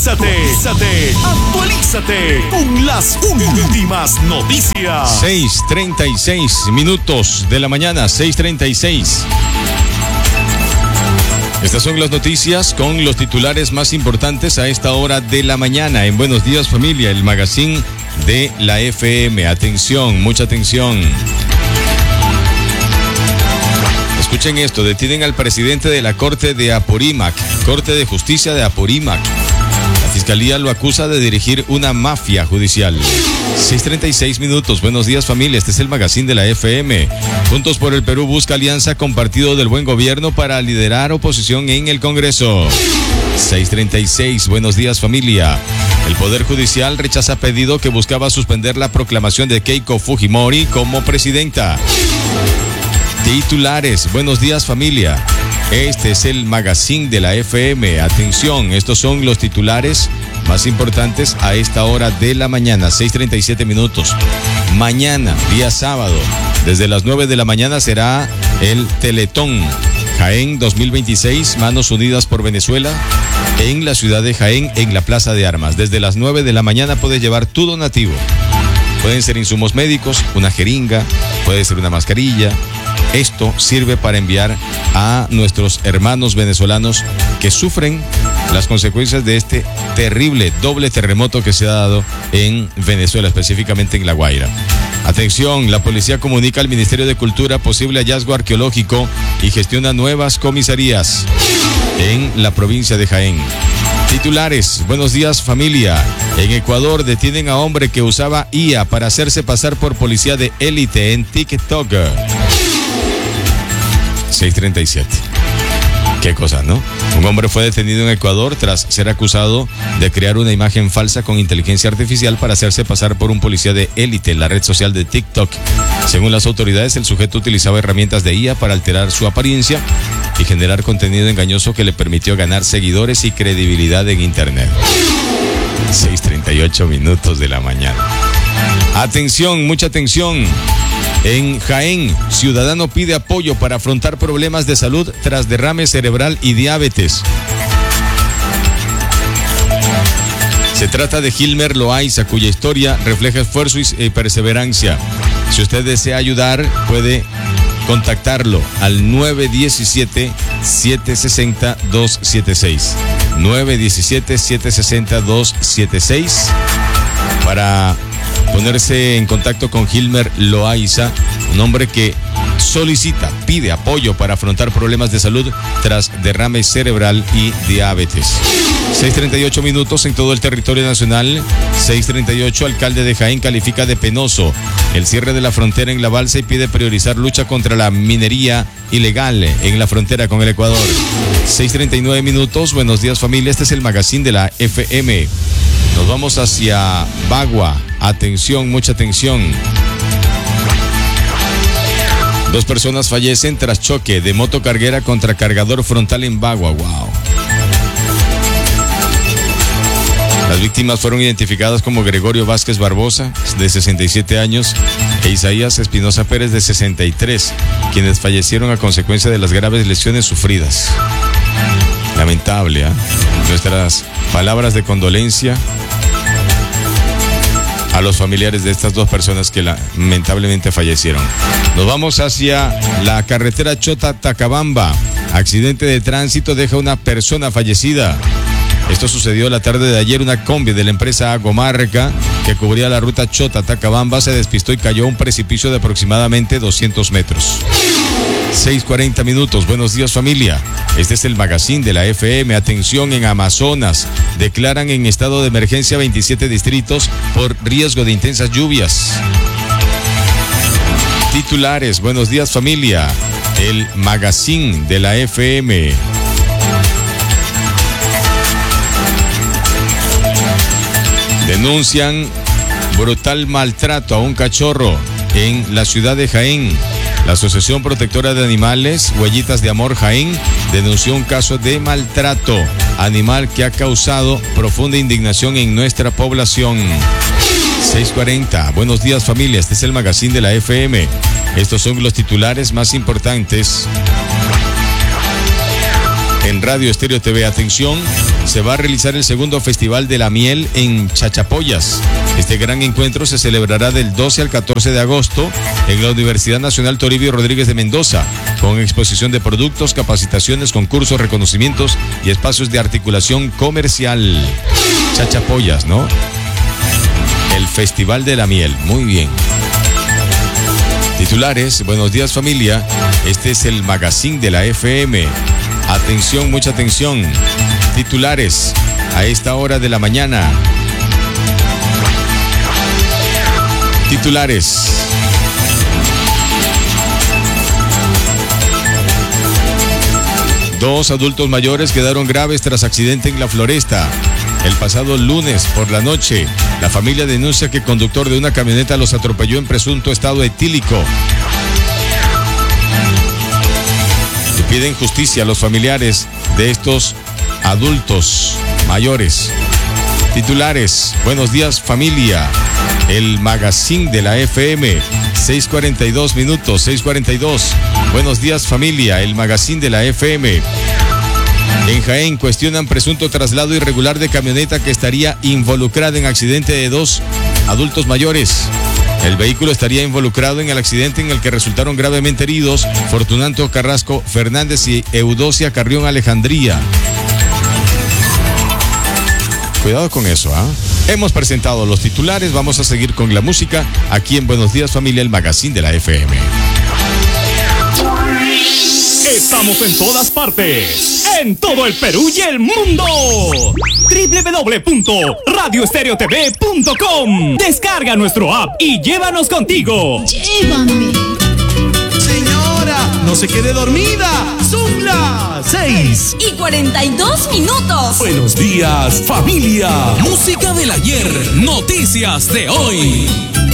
Actualízate con las últimas noticias. 6:36 minutos de la mañana, 6:36. Estas son las noticias con los titulares más importantes a esta hora de la mañana en Buenos Días Familia, el magazine de la FM. Atención, mucha atención. Escuchen esto, detienen al presidente de la Corte de Apurímac, Corte de Justicia de Apurímac. La Fiscalía lo acusa de dirigir una mafia judicial. 6:36 minutos. Buenos días, familia. Este es el magazine de la FM. Juntos por el Perú busca alianza con Partido del Buen Gobierno para liderar oposición en el Congreso. 6:36. Buenos días, familia. El Poder Judicial rechaza pedido que buscaba suspender la proclamación de Keiko Fujimori como presidenta. Titulares. Buenos días, familia. Este es el magazine de la FM. Atención, estos son los titulares más importantes a esta hora de la mañana, 6:37 minutos. Mañana, día sábado, desde las 9 de la mañana será el Teletón Jaén 2026, Manos Unidas por Venezuela, en la ciudad de Jaén, en la Plaza de Armas. Desde las 9 de la mañana puedes llevar tu donativo. Pueden ser insumos médicos, una jeringa, puede ser una mascarilla. Esto sirve para enviar a nuestros hermanos venezolanos que sufren las consecuencias de este terrible doble terremoto que se ha dado en Venezuela, específicamente en La Guaira. Atención, la policía comunica al Ministerio de Cultura posible hallazgo arqueológico y gestiona nuevas comisarías en la provincia de Jaén. Titulares. Buenos días, familia. En Ecuador detienen a hombre que usaba IA para hacerse pasar por policía de élite en TikTok. 6:37. Qué cosa, ¿no? Un hombre fue detenido en Ecuador tras ser acusado de crear una imagen falsa con inteligencia artificial para hacerse pasar por un policía de élite en la red social de TikTok. Según las autoridades, el sujeto utilizaba herramientas de IA para alterar su apariencia y generar contenido engañoso que le permitió ganar seguidores y credibilidad en Internet. 6:38 minutos de la mañana. Atención, mucha atención. En Jaén, ciudadano pide apoyo para afrontar problemas de salud tras derrame cerebral y diabetes. Se trata de Gilmer Loaiza, cuya historia refleja esfuerzo y perseverancia. Si usted desea ayudar, puede contactarlo al 917-760-276. 917-760-276 para ponerse en contacto con Gilmer Loaiza, un hombre que pide apoyo para afrontar problemas de salud tras derrame cerebral y diabetes. 6:38 minutos en todo el territorio nacional. 6:38, alcalde de Jaén califica de penoso el cierre de la frontera en La Balsa y pide priorizar lucha contra la minería ilegal en la frontera con el Ecuador. 6:39 minutos. Buenos días, familia. Este es el magazine de la FM. Nos vamos hacia Bagua. Atención, mucha atención. 2 personas fallecen tras choque de moto carguera contra cargador frontal en Bagua. Wow. Las víctimas fueron identificadas como Gregorio Vázquez Barbosa, de 67 años, e Isaías Espinosa Pérez, de 63, quienes fallecieron a consecuencia de las graves lesiones sufridas. Lamentable, ¿eh? Nuestras palabras de condolencia a los familiares de estas 2 personas que lamentablemente fallecieron. Nos vamos hacia la carretera Chota-Tacabamba. Accidente de tránsito deja una persona fallecida. Esto sucedió la tarde de ayer. Una combi de la empresa Agomarca que cubría la ruta Chota-Tacabamba se despistó y cayó a un precipicio de aproximadamente 200 metros. 6:40 minutos. Buenos días, familia. Este es el magazine de la FM. Atención, en Amazonas declaran en estado de emergencia 27 distritos por riesgo de intensas lluvias. Titulares. Buenos días, familia. El magazine de la FM. Denuncian brutal maltrato a un cachorro en la ciudad de Jaén. La Asociación Protectora de Animales, Huellitas de Amor Jaén, denunció un caso de maltrato animal que ha causado profunda indignación en nuestra población. 6:40. Buenos días, familia. Este es el magazine de la FM. Estos son los titulares más importantes en Radio Estéreo TV. Atención, se va a realizar el segundo Festival de la Miel en Chachapoyas. Este gran encuentro se celebrará del 12 al 14 de agosto en la Universidad Nacional Toribio Rodríguez de Mendoza, con exposición de productos, capacitaciones, concursos, reconocimientos y espacios de articulación comercial. Chachapoyas, ¿no? El Festival de la Miel, muy bien. Titulares, buenos días familia, este es el magazine de la FM. Atención, mucha atención. Titulares, a esta hora de la mañana. Titulares. Dos adultos mayores quedaron graves tras accidente en La Floresta. El pasado lunes por la noche, la familia denuncia que el conductor de una camioneta los atropelló en presunto estado etílico. Y piden justicia a los familiares de estos adultos mayores. Titulares, buenos días familia, el magazine de la FM, 6:42 minutos, 6:42. Buenos días familia, el magazine de la FM. En Jaén cuestionan presunto traslado irregular de camioneta que estaría involucrada en accidente de dos adultos mayores. El vehículo estaría involucrado en el accidente en el que resultaron gravemente heridos Fortunato Carrasco Fernández y Eudocia Carrión Alejandría. Cuidado con eso, ¿ah? Hemos presentado los titulares, vamos a seguir con la música aquí en Buenos Días Familia, el magazine de la FM. Estamos en todas partes, en todo el Perú y el mundo. www.radioestereotv.com. Descarga nuestro app y llévanos contigo. Llévame. Señora, no se quede dormida. Son las 6:42 minutos. Buenos días, familia. Música del ayer, noticias de hoy.